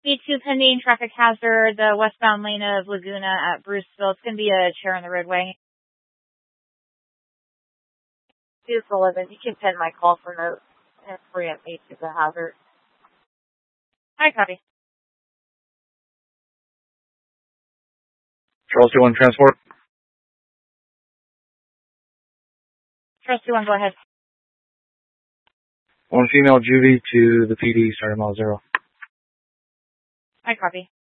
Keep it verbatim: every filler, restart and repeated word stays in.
B two pending traffic hazard, the westbound lane of Laguna at Bruceville. It's going to be a chair on the roadway. two Sullivan, you can pin my call for notes and orient me to the hazard. Hi, copy. Charles two one transport. Charles two one, go ahead. One female juvie to the P D, starting mile zero. Hi, copy.